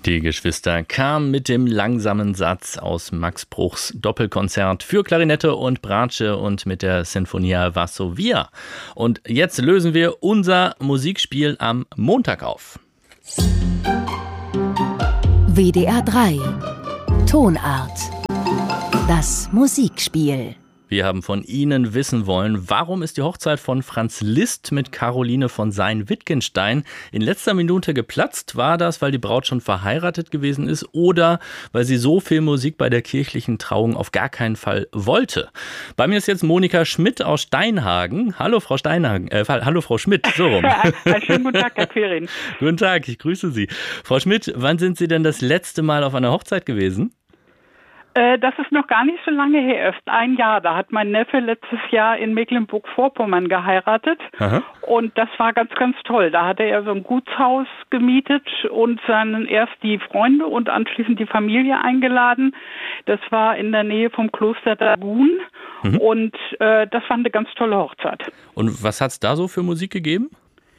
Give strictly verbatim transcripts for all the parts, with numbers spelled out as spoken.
Die Geschwister kamen mit dem langsamen Satz aus Max Bruchs Doppelkonzert für Klarinette und Bratsche und mit der Sinfonia Varsovia. Und jetzt lösen wir unser Musikspiel am Montag auf. W D R drei Tonart. Das Musikspiel. Wir haben von Ihnen wissen wollen, warum ist die Hochzeit von Franz Liszt mit Caroline von Sayn-Wittgenstein in letzter Minute geplatzt? War das, weil die Braut schon verheiratet gewesen ist oder weil sie so viel Musik bei der kirchlichen Trauung auf gar keinen Fall wollte? Bei mir ist jetzt Monika Schmidt aus Steinhagen. Hallo Frau Steinhagen, äh, hallo Frau Schmidt, so rum. Einen schönen guten Tag, Herr Quirin. Guten Tag, ich grüße Sie. Frau Schmidt, wann sind Sie denn das letzte Mal auf einer Hochzeit gewesen? Das ist noch gar nicht so lange her, erst ein Jahr. Da hat mein Neffe letztes Jahr in Mecklenburg-Vorpommern geheiratet. Aha. Und das war ganz, ganz toll. Da hatte er so ein Gutshaus gemietet und dann erst die Freunde und anschließend die Familie eingeladen. Das war in der Nähe vom Kloster Dagun. Mhm. Und äh, das war eine ganz tolle Hochzeit. Und was hat es da so für Musik gegeben?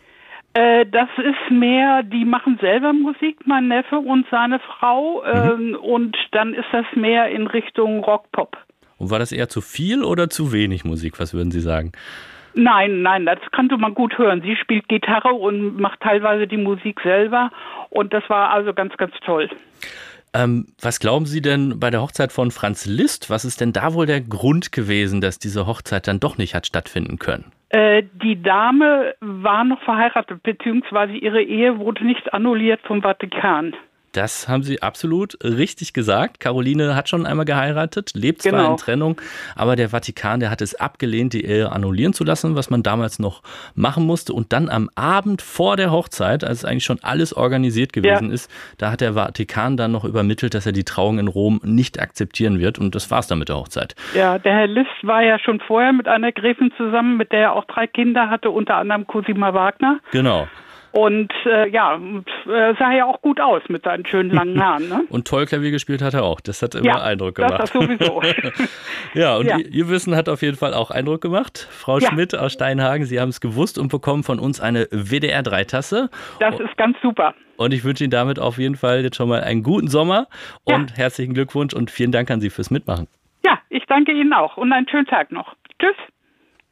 Das ist mehr, die machen selber Musik, mein Neffe und seine Frau. Mhm. Und dann ist das mehr in Richtung Rock-Pop. Und war das eher zu viel oder zu wenig Musik? Was würden Sie sagen? Nein, nein, das konnte man gut hören. Sie spielt Gitarre und macht teilweise die Musik selber. Und das war also ganz, ganz toll. Ähm, was glauben Sie denn bei der Hochzeit von Franz Liszt? Was ist denn da wohl der Grund gewesen, dass diese Hochzeit dann doch nicht hat stattfinden können? Äh, die Dame war noch verheiratet, beziehungsweise ihre Ehe wurde nicht annulliert vom Vatikan. Das haben Sie absolut richtig gesagt. Caroline hat schon einmal geheiratet, lebt zwar genau. in Trennung, aber der Vatikan, der hat es abgelehnt, die Ehe annullieren zu lassen, was man damals noch machen musste. Und dann am Abend vor der Hochzeit, als eigentlich schon alles organisiert gewesen ja. ist, da hat der Vatikan dann noch übermittelt, dass er die Trauung in Rom nicht akzeptieren wird. Und das war's dann mit der Hochzeit. Ja, der Herr Liszt war ja schon vorher mit einer Gräfin zusammen, mit der er auch drei Kinder hatte, unter anderem Cosima Wagner. Genau. Und äh, ja, äh, sah ja auch gut aus mit seinen schönen langen Haaren. Ne? Und toll Klavier gespielt hat er auch. Das hat immer ja, Eindruck gemacht. Das sowieso. ja, und ja. Ihr, ihr Wissen hat auf jeden Fall auch Eindruck gemacht. Frau ja. Schmidt aus Steinhagen, Sie haben es gewusst und bekommen von uns eine W D R drei Tasse. Das ist ganz super. Und ich wünsche Ihnen damit auf jeden Fall jetzt schon mal einen guten Sommer und ja. herzlichen Glückwunsch und vielen Dank an Sie fürs Mitmachen. Ja, ich danke Ihnen auch und einen schönen Tag noch. Tschüss.